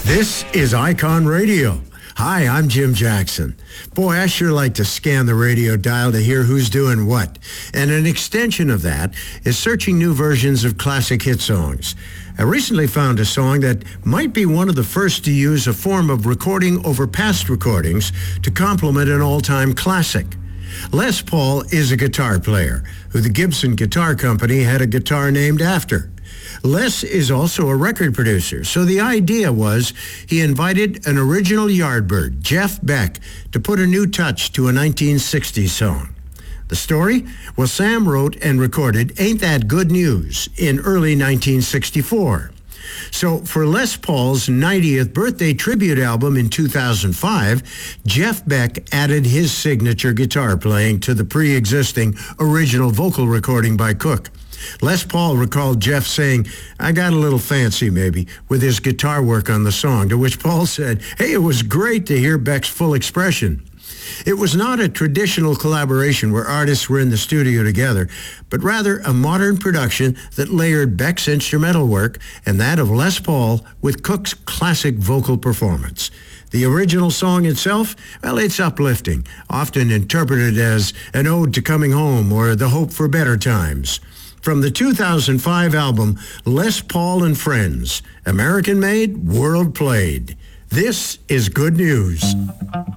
This is Icon Radio. Hi, I'm Jim Jackson. Boy, I sure like to scan the radio dial to hear who's doing what. And an extension of that is searching new versions of classic hit songs. I recently found a song that might be one of the first to use a form of recording over past recordings to complement an all-time classic. Les Paul is a guitar player who the Gibson Guitar Company had a guitar named after. Les is also a record producer, so the idea was he invited an original Yardbird, Jeff Beck, to put a new touch to a 1960s song. The story? Well, Sam wrote and recorded Ain't That Good News in early 1964. So for Les Paul's 90th birthday tribute album in 2005, Jeff Beck added his signature guitar playing to the pre-existing original vocal recording by Cook. Les Paul recalled Jeff saying, "I got a little fancy, maybe," with his guitar work on the song, to which Paul said, "Hey, it was great to hear Beck's full expression." It was not a traditional collaboration where artists were in the studio together, but rather a modern production that layered Beck's instrumental work and that of Les Paul with Cook's classic vocal performance. The original song itself, well, it's uplifting, often interpreted as an ode to coming home or the hope for better times. From the 2005 album, Les Paul and Friends, American made, world played. This is good news.